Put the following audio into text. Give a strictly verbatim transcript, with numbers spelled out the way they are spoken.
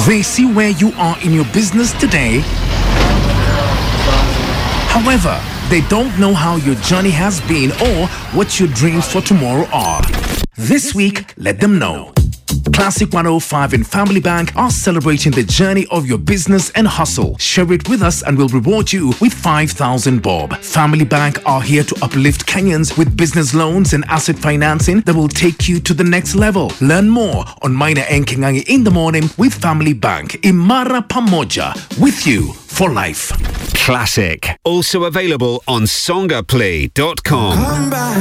They see where you are in your business today. However, they don't know how your journey has been or what your dreams for tomorrow are. This week, let them know. Classic one oh five and Family Bank are celebrating the journey of your business and hustle. Share it with us and we'll reward you with five thousand bob. Family Bank are here to uplift Kenyans with business loans and asset financing that will take you to the next level. Learn more on Maina and Kingangi in the morning with Family Bank. Imara Pamoja, with you for life. Classic. Also available on songaplay dot com.